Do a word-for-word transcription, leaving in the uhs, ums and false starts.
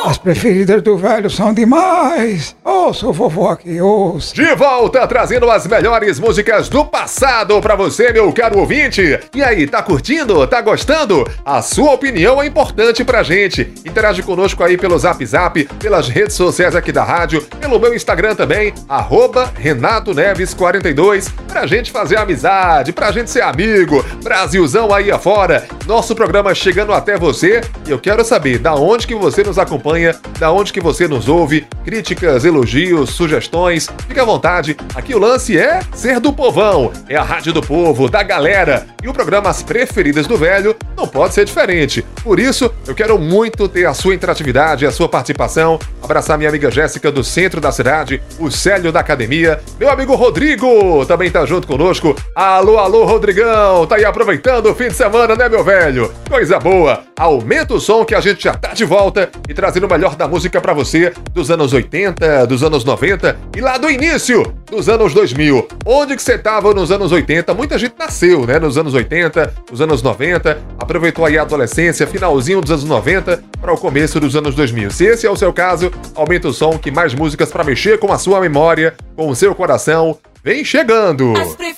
As preferidas do velho são demais. Ouça o vovô aqui, ouça. De volta, trazendo as melhores músicas do passado pra você, meu caro ouvinte. E aí, tá curtindo? Tá gostando? A sua opinião é importante pra gente. Interage conosco aí pelo Zap Zap, pelas redes sociais aqui da rádio, pelo meu Instagram também, arroba Renato Neves quarenta e dois, pra gente fazer amizade, pra gente ser amigo. Brasilzão aí afora, nosso programa chegando até você. E eu quero saber da onde que você nos acompanha, da onde que você nos ouve, críticas, elogios, sugestões, fique à vontade. Aqui o lance é ser do povão, é a rádio do povo, da galera, e o programa As Preferidas do Velho não pode ser diferente. Por isso, eu quero muito ter a sua interatividade, a sua participação, abraçar minha amiga Jéssica do centro da cidade, o Célio da academia, meu amigo Rodrigo também tá junto conosco. Alô, alô, Rodrigão, tá aí aproveitando o fim de semana, né, meu velho? Coisa boa, aumenta o som que a gente já tá de volta e trazendo o melhor da música pra você dos anos oitenta, dos anos noventa e lá do início dos anos dois mil. Onde que você tava nos anos oitenta? Muita gente nasceu, né, nos anos oitenta, nos anos noventa, aproveitou aí a adolescência, finalzinho dos anos noventa para o começo dos anos dois mil. Se esse é o seu caso, aumenta o som que mais músicas pra mexer com a sua memória, com o seu coração, vem chegando!